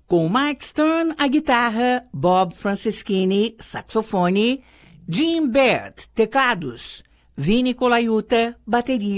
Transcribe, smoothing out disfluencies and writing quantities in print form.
com Mike Stern à guitarra, Bob Franceschini, saxofone, Jim Baird, teclados, Vinny Colaiuta, bateria,